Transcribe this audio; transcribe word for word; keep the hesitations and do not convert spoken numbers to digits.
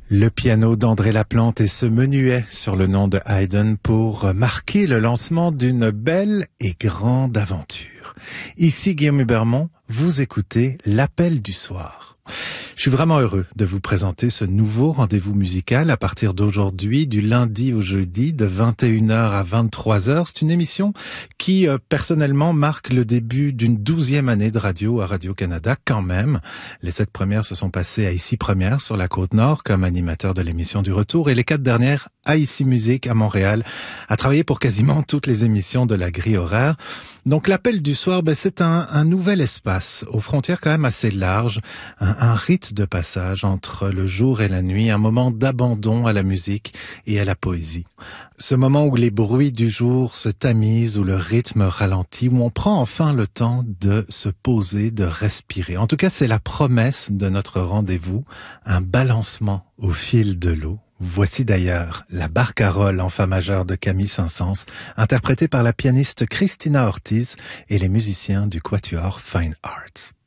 Le piano d'André Laplante et ce menuet sur le nom de Haydn pour marquer le lancement d'une belle et grande aventure. Ici Guillaume Hubermont, vous écoutez l'Appel du soir. Je suis vraiment heureux de vous présenter ce nouveau rendez-vous musical à partir d'aujourd'hui, du lundi au jeudi, de vingt et une heures à vingt-trois heures. C'est une émission qui, euh, personnellement, marque le début d'une douzième année de radio à Radio-Canada quand même. Les sept premières se sont passées à Ici Première sur la Côte-Nord comme animateur de l'émission du retour et les quatre dernières à Ici Musique à Montréal, à travailler pour quasiment toutes les émissions de la grille horaire. Donc l'appel du soir, ben, c'est un, un nouvel espace, aux frontières quand même assez larges, un, un rite de passage entre le jour et la nuit, un moment d'abandon à la musique et à la poésie. Ce moment où les bruits du jour se tamisent, où le rythme ralentit, où on prend enfin le temps de se poser, de respirer. En tout cas, c'est la promesse de notre rendez-vous, un balancement au fil de l'eau. Voici d'ailleurs la barcarolle en fa majeur de Camille Saint-Saëns, interprétée par la pianiste Christina Ortiz et les musiciens du quatuor Fine Arts.